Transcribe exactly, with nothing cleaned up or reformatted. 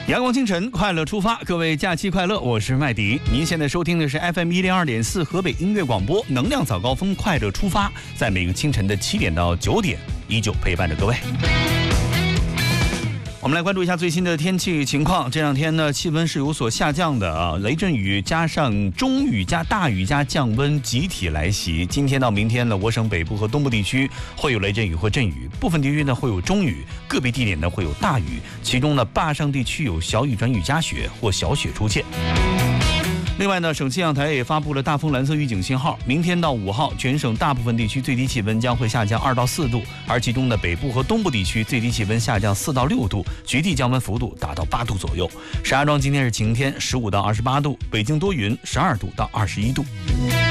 阳光清晨，快乐出发，各位假期快乐，我是麦迪。您现在收听的是 F M 一零二点四河北音乐广播，能量早高峰，快乐出发，在每个清晨的七点到九点，依旧陪伴着各位。我们来关注一下最新的天气情况。这两天呢，气温是有所下降的啊，雷阵雨加上中雨加大雨加降温集体来袭。今天到明天呢，我省北部和东部地区会有雷阵雨或阵雨，部分地区呢会有中雨，个别地点呢会有大雨。其中呢，坝上地区有小雨转雨夹雪或小雪出现。另外呢，省气象台也发布了大风蓝色预警信号。明天到五号，全省大部分地区最低气温将会下降二到四度，而其中的北部和东部地区最低气温下降四到六度，局地降温幅度达到八度左右。石家庄今天是晴天，十五到二十八度；北京多云，十二度到二十一度。